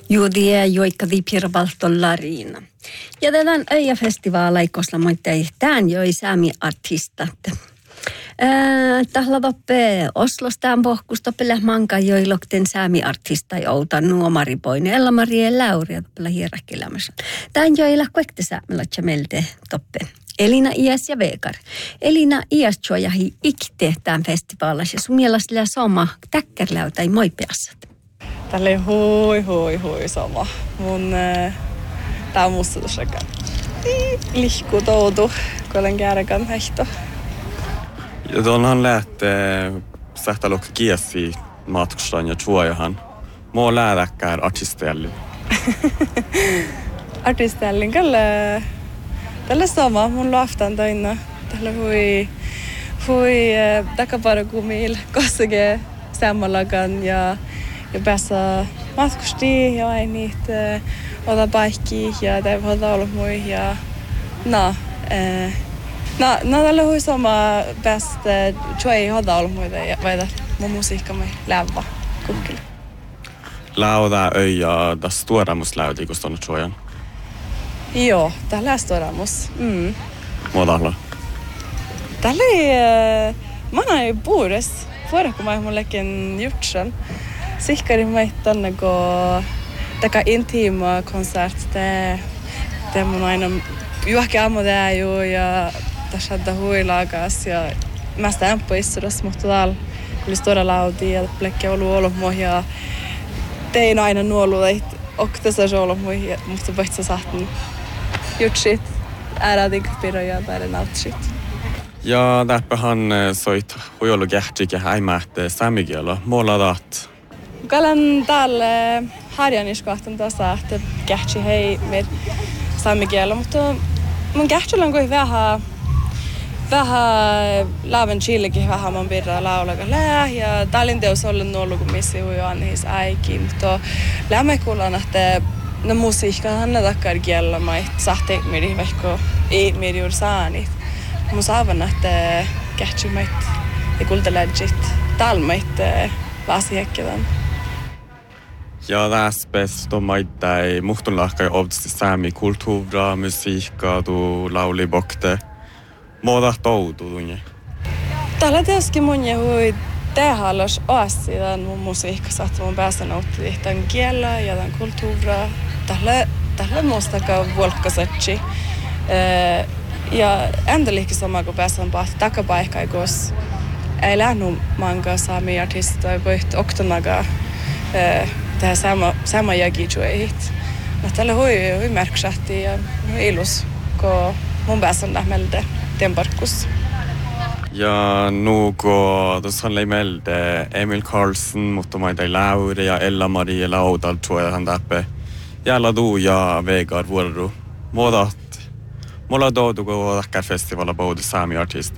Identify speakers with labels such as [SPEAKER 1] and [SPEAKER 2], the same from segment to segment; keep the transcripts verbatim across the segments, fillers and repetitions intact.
[SPEAKER 1] Juudia joikka viipirvaltollariina. Ja tämän öijäfestivaala kosla moittei tämän joi saami artistat. Tällä vappe Oslos tämän pohkusta pelle manka joilokten saami artista jouta nuomari poine Ella-Marie Lauria toppella hierarkilämässä. Tämän joilla kuekte saamella melte toppe. Elina Ias ja Vekar. Elina Ias jojahi ikte tämän festivaalassa ja sun mielestä sama täkkärläytä ei moipeassat.
[SPEAKER 2] Tällä oli hui hui hui sama. Mun äh, tää on musta tuossa lihku toutu, kun olen kääräkään hehto.
[SPEAKER 3] Ja tuonhan lähtee sähtälukka kiesi matkustaan ja tuojahan. Mua läädäkkään artistellin.
[SPEAKER 2] Artistellin kyllä. Tällä sama. Mun luoftan toina. Tällä hui hui takaparokumil kossake sammallakan ja ja päässä matkusti ja ei niitä ota paikki ja teivät ota ollut mui ja no eh, no no tällä hui sama päästä jo ei ota ollut muita ja vaida mun musiikka me lävä kukkille.
[SPEAKER 3] Lauda öijä tässä tuoramus läyti kun tuonne suojan.
[SPEAKER 2] Joo, tällä tuoramus. Mm.
[SPEAKER 3] Muodalla.
[SPEAKER 2] Tällä ei mä näin puures. Förra kun mä mullekin jutsen. Sihkari meitä tonne kun taka intima konsert te te mun aina juohke ammo tää juu ja tässä on huilaakas ja mä sitä ämpö istudas mutta täällä oli stora lauti ja plekki ollut ollut mua ja tein aina nuoluudeit oktassa ollut mua ja musta paitsa sahtin jutsit äärätinkpiro ja täällä nautsit.
[SPEAKER 3] Ja täppähän soit huijolu kähtyk ja häimähte samikielo. Mulla taat.
[SPEAKER 2] Kalan täällä harjaniskahtan tässä, että kähtsi hei med samikielo, mutta mun kähtsyllä on kuin vähän vähän laaven chillekin vähän mun pirraa laulaga lää ja tallin teos ollut nollu kun missi huijaan niissä äikin, mutta lämme kuulan, että no musiikka hanna takkar kiellä mait sahte miri vaikka ei miri juuri saanit. Mun saavan, että kähtsy mait ja kultalädjit talmait vaasihekkevän.
[SPEAKER 3] Ja tässä pesto maita ei muhtun lahkai obviously sami kulttuura, musiikka, tu lauli bokte. Muuta toutu tunne.
[SPEAKER 2] Tällä teoskin mun hui tehallas asian mun musiikka saattu mun päästä nauttii tämän kielä ja tämän kulttuura. Tällä tällä mustakaan volkkasetsi. Ja ändelikin sama kun päästään pahti takapaikkaa, kos ei lähnu manka saami artista voit oktonaga tehdä sama sama jagijueit. No tällä hui hui märksahti ja ilus kun mun päästään lähmelde temparkus.
[SPEAKER 3] Ja nu ko tuossa oli melde Emil Karlsson, mutta maita Lauri ja Ella-Marie Laudal tror jag han täppe. Jävla du ja Vekar vuoru. Muutat mulla on toutu, kun takkar festivala puhutu saami artista.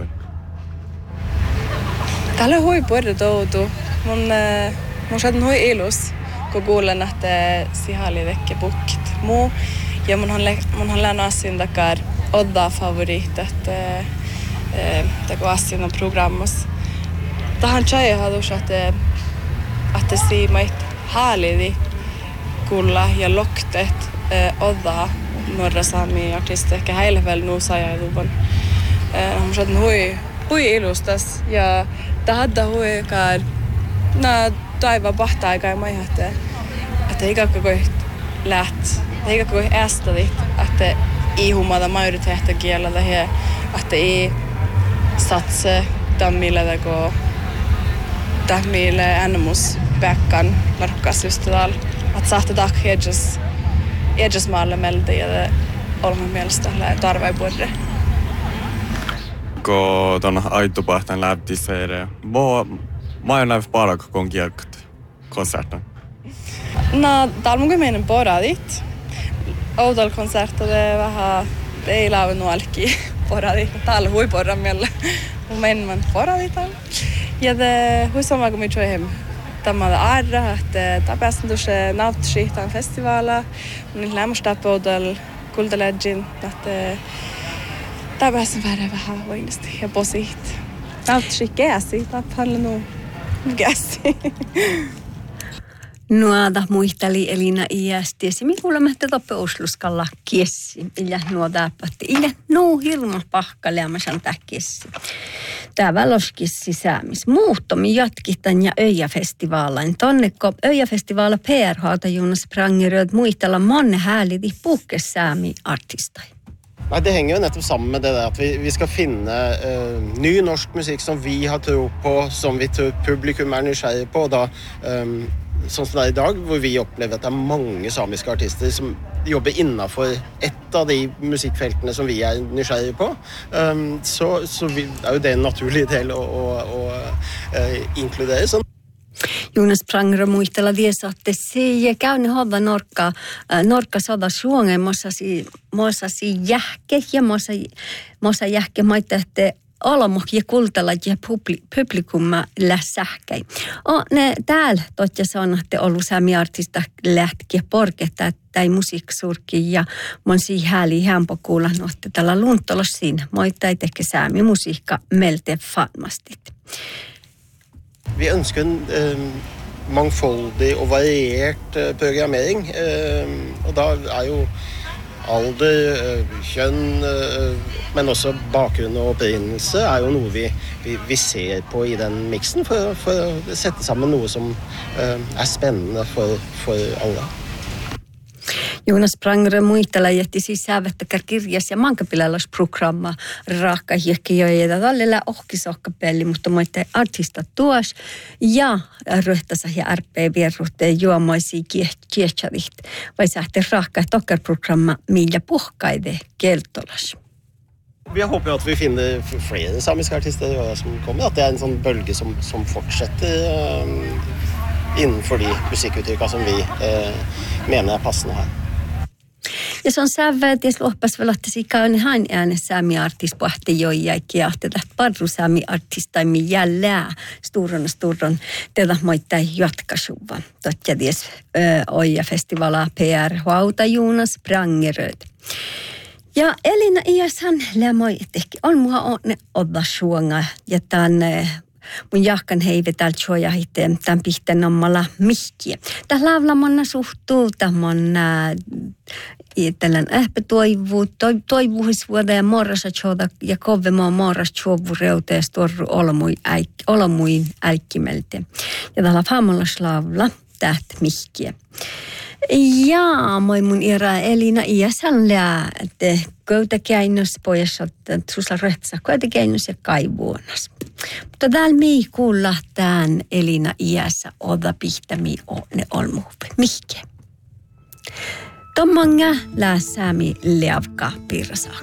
[SPEAKER 2] Täällä on hui puhutu toutu. Mun, äh, mun saadun hui ilus, kun kuulen, että sihali tekee bukkit muu. Ja mun on läännyt asian takkar odda favoriit, että äh, kun asian on programmas. Tähän tjäjä hadus, että että siimait haalidi kuulla ja loktet äh, odda norra saami artisti ehkä heille vielä nuusaja luvan. Mun saadun hui hui ilustas ja tahadda hui kar na taiva pahta aikaa mä ihate että ikakka koi läht ikakka koi ästadit että ei humada majoritehtä kielä tähän että ei satse tammille teko tammille animus päkkän narkkasystudal että sahte takk hedges edges maalle melde ja olemme mielestä tarvei puolelle.
[SPEAKER 3] Kun tuon aitupahtan läpti seere, mä oon näin paraka kun kielkot konserten.
[SPEAKER 2] No, täällä mun meidän poradit. Outolla konsertade vähän ei laavu nuolki poradit. Täällä hui poramilla. Mun meidän poradit on. Ja det hui sama kun me tjoihin tämä arra, että tapastan tuossa nauttisihtaan festivaala. Mun lämmästä poudal kultaledgin, että tapastan vähän voinnasti ja posiit. Nauttisih käsi, tapalla nuu käsi.
[SPEAKER 1] Nuoda muisteli Elina iästi. Se minulla mähtä toppe Osluskalla kiessi. Illä nuo täpätti. Illä nuu hirma pahkaleamasan tää kiessi. Tää väloskis sisäämis. Muuttomi jatkitan ja Öijä-festivaalain. Tonnekko Öijä-festivaala P R-hautajuunas prangeröd muistella monne häälidi puhkessäämi artistai.
[SPEAKER 4] Nei, det henger jo nettopp sammen med det der at vi, vi skal finne uh, ny norsk musikk som vi har tro på, som vi tror publikum er nysgjerrig på. Da, um, sånn som det er i dag, hvor vi opplever at det er mange samiske artister som jobber innenfor ett av de musikkfeltene som vi er nysgjerrig på. Um, så så vi, er jo det en naturlig del å, å, å uh, inkludere. Sånn.
[SPEAKER 1] Jonas Pranger muistella viesatte se ja käyn hava norka norka sada suonge mossasi mossasi jähke ja mossa mossa jähke maitte alamoh ja kultalla ja publikumma läsähkäi. O ne täällä totja sanotte ollut sami artista lähtkiä porketta tai musiikkisurkki ja mon si häli hämpo kuulla notte tällä luntolosin moittai teke sami musiikka melte fatmastit.
[SPEAKER 4] Vi ønsker en eh, mangfoldig og variert eh, programmering, eh, og da er jo alder, eh, kjønn, eh, men også bakgrunn og opprinnelse er jo noe vi, vi, vi ser på i den miksen for, for å sette sammen noe som eh, er spennende for, for alle.
[SPEAKER 1] Jonas Pranger muistella jätti sisävettäkär kirjas ja mankapilalasprogramma raakka hiekkijoja tällä ohkisokkapelli, mutta moitte artista tuos ja ryhtänsä ja R P vierruhteen juomoisia kiehtävät. Vai sähti raakka tokkarprogramma millä puhkaide keltolas.
[SPEAKER 4] Vi håper at vi finner flere samiske artister i året som kommer, at det er en sånn bølge som, som fortsetter um, innenfor de musikkuttrykka som vi uh, mener er passende her.
[SPEAKER 1] Ja se on sävä, että jos loppas velottaisi käyn hän äänessä sami artist pohti joijakin ja että parru sami artistaimi jällää sturron sturron tätä moittai jatkasuva. Totta ties Öijä-festivaala P R-hautajuunas Prangeröd. Ja Elina Iäshän lämoi tehki on mua onne odda suonga ja tänne mun jahkan heive täältä suoja hitteen tämän pihteen ommalla mihkiä. Tämä laavlamonna suhtuu tämän tällän ähpä toivuu, toivuhisvuoda ja morrasa tjoda ja kovemaa morras tjovu reuteen storru olomuin älkkimelte. Ja tällä famollas laavla täht mihkiä. Ja moi mun ira Elina Iäshän lää, että köytäkäinnös pojassa, että susla röhtsä köytäkäinnös ja kaivuonas. Mutta täällä mii kuulla tämän Elina Iässä oda pihtämi ne olmuhve. Mihke? Tommanga lää säämi leavka pirsa.